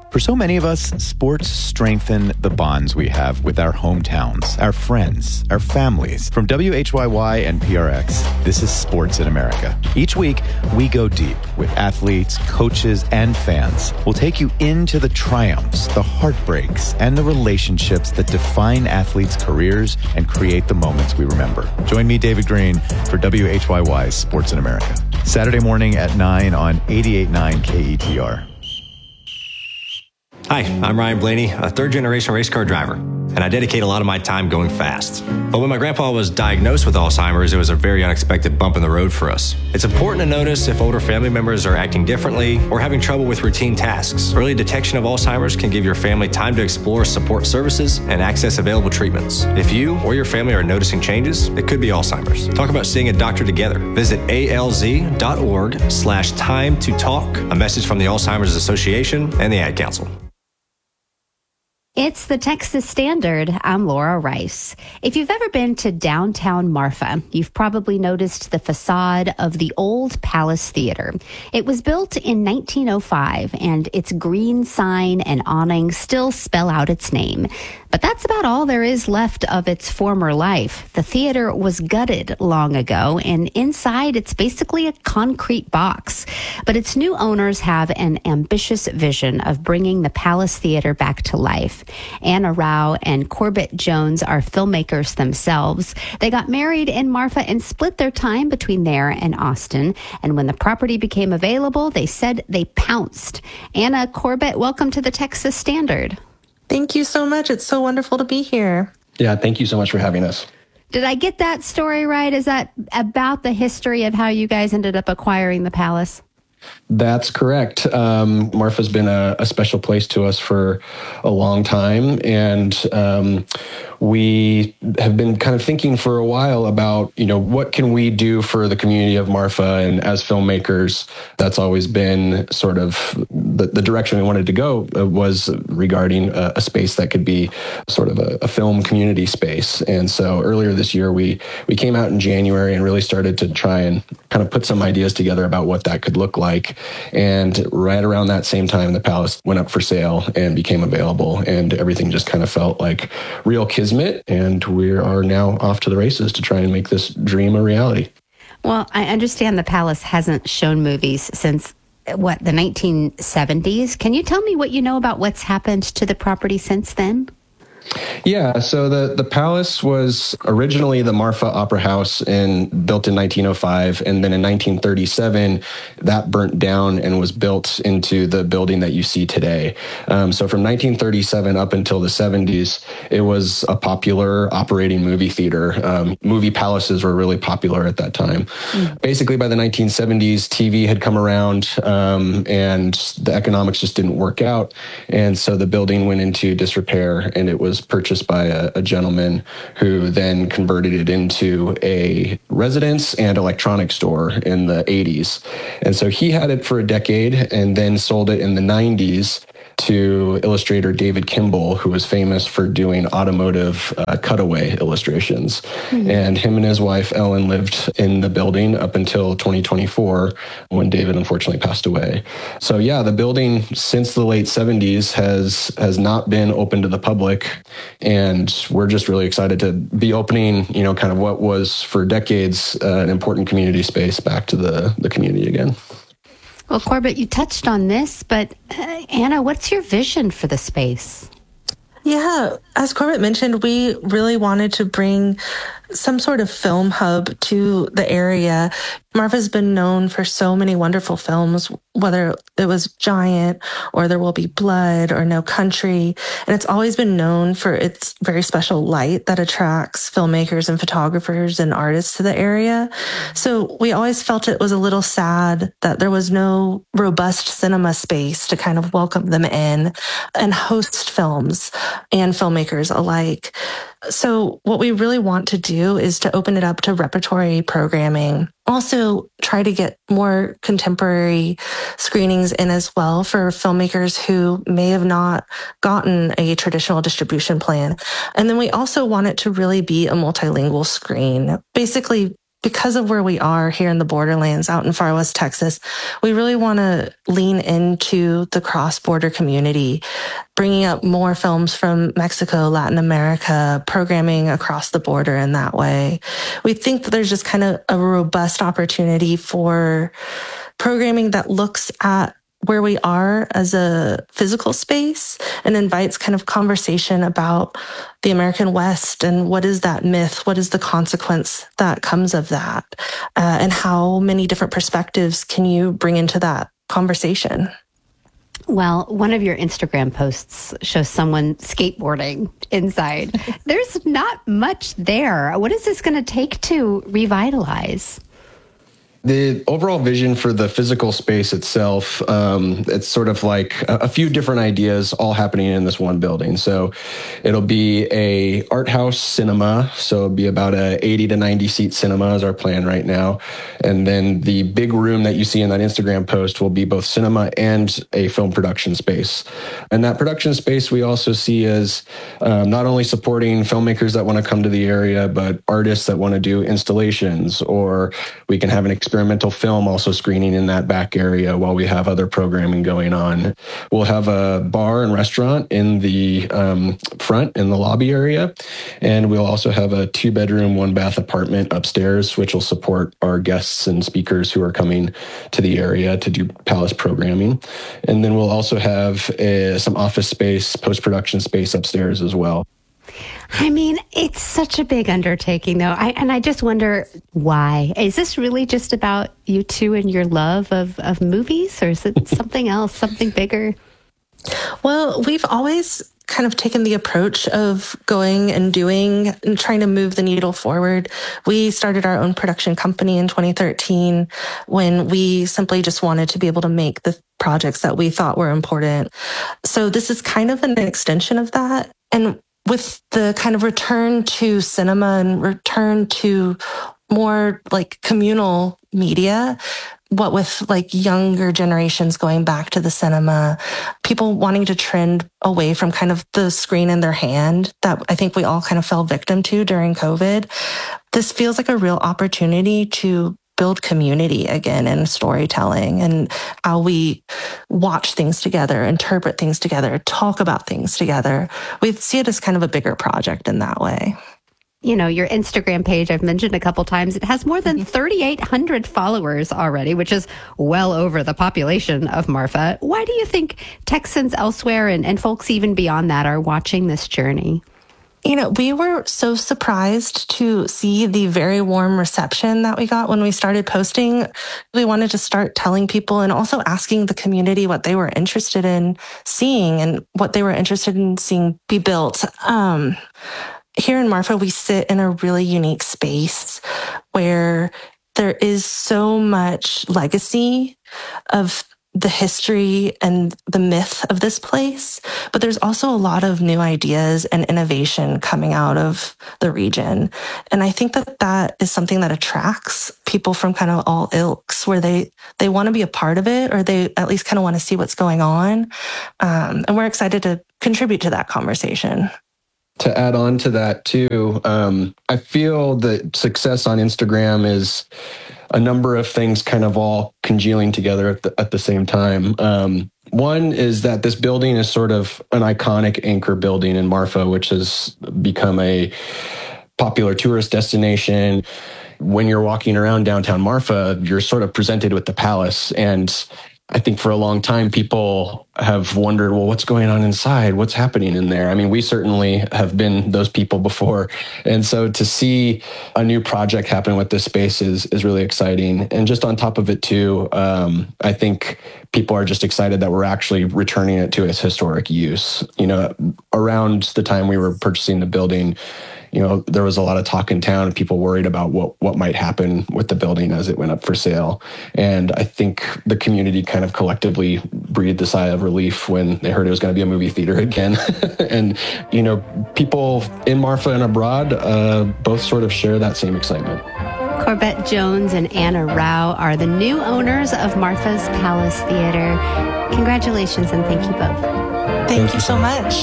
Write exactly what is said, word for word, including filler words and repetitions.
For so many of us, sports strengthen the bonds we have with our hometowns, our friends, our families. From W H Y Y and P R X, this is Sports in America. Each week, we go deep with athletes, coaches, and fans. We'll take you into the triumphs, the heartbreaks, and the relationships that define athletes' careers and create the moments we remember. Join me, David Green, for W H Y Y's Sports in America. Saturday morning at nine on eighty-eight point nine K E T R. Hi, I'm Ryan Blaney, a third-generation race car driver, and I dedicate a lot of my time going fast. But when my grandpa was diagnosed with Alzheimer's, it was a very unexpected bump in the road for us. It's important to notice if older family members are acting differently or having trouble with routine tasks. Early detection of Alzheimer's can give your family time to explore support services and access available treatments. If you or your family are noticing changes, it could be Alzheimer's. Talk about seeing a doctor together. Visit alz.org slash time to talk. A message from the Alzheimer's Association and the Ad Council. It's the Texas Standard. I'm Laura Rice. If you've ever been to downtown Marfa, you've probably noticed the facade of the old Palace Theater. It was built in nineteen oh five, and its green sign and awning still spell out its name. But that's about all there is left of its former life. The theater was gutted long ago, and inside it's basically a concrete box. But its new owners have an ambitious vision of bringing the Palace Theater back to life. Anna Rao and Corbett Jones are filmmakers themselves. They got married in Marfa and split their time between there and Austin. And when the property became available, they said they pounced. Anna, Corbett, welcome to the Texas Standard. Thank you so much. It's so wonderful to be here. Yeah, thank you so much for having us. Did I get that story right? Is that about the history of how you guys ended up acquiring the Palace? That's correct. Um, Marfa's been a, a special place to us for a long time, and um, we have been kind of thinking for a while about, you know, what can we do for the community of Marfa? And as filmmakers, that's always been sort of the, the direction we wanted to go, uh, was regarding a, a space that could be sort of a, a film community space. And so earlier this year, we we came out in January and really started to try and kind of put some ideas together about what that could look like. And right around that same time, the Palace went up for sale and became available, and everything just kind of felt like real kismet. And we are now off to the races to try and make this dream a reality. Well, I understand the Palace hasn't shown movies since, what, the nineteen seventies. Can you tell me what you know about what's happened to the property since then? Yeah, so the, the Palace was originally the Marfa Opera House and built in nineteen oh five, and then in nineteen thirty-seven, that burnt down and was built into the building that you see today. Um, so from nineteen thirty-seven up until the seventies, it was a popular operating movie theater. Um, movie palaces were really popular at that time. Mm. Basically, by the nineteen seventies, T V had come around, um, and the economics just didn't work out, and so the building went into disrepair, and it was purchased by a, a gentleman who then converted it into a residence and electronics store in the eighties. And so he had it for a decade and then sold it in the nineties to illustrator David Kimball, who was famous for doing automotive uh, cutaway illustrations. Mm-hmm. And him and his wife, Ellen, lived in the building up until twenty twenty-four, when David unfortunately passed away. So yeah, the building since the late seventies has has not been open to the public. And we're just really excited to be opening, you know, kind of what was for decades uh, an important community space back to the, the community again. Well, Corbett, you touched on this, but uh, Anna, what's your vision for the space? Yeah, as Corbett mentioned, we really wanted to bring some sort of film hub to the area. Marfa's been known for so many wonderful films, whether it was Giant or There Will Be Blood or No Country. And it's always been known for its very special light that attracts filmmakers and photographers and artists to the area. So we always felt it was a little sad that there was no robust cinema space to kind of welcome them in and host films and filmmakers alike. So what we really want to do is to open it up to repertory programming. Also try to get more contemporary screenings in as well for filmmakers who may have not gotten a traditional distribution plan. And then we also want it to really be a multilingual screen. Basically, because of where we are here in the borderlands out in far west Texas, we really want to lean into the cross-border community, bringing up more films from Mexico, Latin America, programming across the border in that way. We think that there's just kind of a robust opportunity for programming that looks at where we are as a physical space and invites kind of conversation about the American West and what is that myth? What is the consequence that comes of that? Uh, and how many different perspectives can you bring into that conversation? Well, one of your Instagram posts shows someone skateboarding inside. There's not much there. What is this going to take to revitalize? The overall vision for the physical space itself, um, it's sort of like a, a few different ideas all happening in this one building. So it'll be a art house cinema. So it'll be about a eighty to ninety seat cinema is our plan right now. And then the big room that you see in that Instagram post will be both cinema and a film production space. And that production space we also see as um, not only supporting filmmakers that want to come to the area, but artists that want to do installations, or we can have an experimental film also screening in that back area while we have other programming going on. We'll have a bar and restaurant in the um, front in the lobby area. And we'll also have a two bedroom, one bath apartment upstairs, which will support our guests and speakers who are coming to the area to do Palace programming. And then we'll also have a, some office space, post-production space upstairs as well. I mean, it's such a big undertaking, though. I, and I just wonder why. Is this really just about you two and your love of, of movies, or is it something else, something bigger? Well, we've always kind of taken the approach of going and doing and trying to move the needle forward. We started our own production company in twenty thirteen when we simply just wanted to be able to make the projects that we thought were important. So this is kind of an extension of that. And with the kind of return to cinema and return to more like communal media, what with like younger generations going back to the cinema, people wanting to trend away from kind of the screen in their hand that I think we all kind of fell victim to during COVID. This feels like a real opportunity to build community again in storytelling and how we watch things together, interpret things together, talk about things together. We see it as kind of a bigger project in that way. You know, your Instagram page, I've mentioned a couple times, it has more than thirty-eight hundred followers already, which is well over the population of Marfa. Why do you think Texans elsewhere and, and folks even beyond that are watching this journey? You know, we were so surprised to see the very warm reception that we got when we started posting. We wanted to start telling people and also asking the community what they were interested in seeing and what they were interested in seeing be built. Um, here in Marfa, we sit in a really unique space where there is so much legacy of the history and the myth of this place, but there's also a lot of new ideas and innovation coming out of the region. And I think that that is something that attracts people from kind of all ilks, where they, they want to be a part of it, or they at least kind of want to see what's going on. Um, and we're excited to contribute to that conversation. To add on to that too, um, I feel that success on Instagram is a number of things kind of all congealing together at the, at the same time. Um, one is that this building is sort of an iconic anchor building in Marfa, which has become a popular tourist destination. When you're walking around downtown Marfa, you're sort of presented with the Palace. And I think for a long time, people have wondered, well, what's going on inside? What's happening in there? I mean, we certainly have been those people before. And so to see a new project happen with this space is, is really exciting. And just on top of it, too, um, I think people are just excited that we're actually returning it to its historic use. You know, around the time we were purchasing the building, you know, there was a lot of talk in town and people worried about what, what might happen with the building as it went up for sale. And I think the community kind of collectively breathed a sigh of relief when they heard it was going to be a movie theater again. And, you know, people in Marfa and abroad uh, both sort of share that same excitement. Corbett Jones and Anna Rao are the new owners of Marfa's Palace Theater. Congratulations and thank you both. Thank, thank you so much.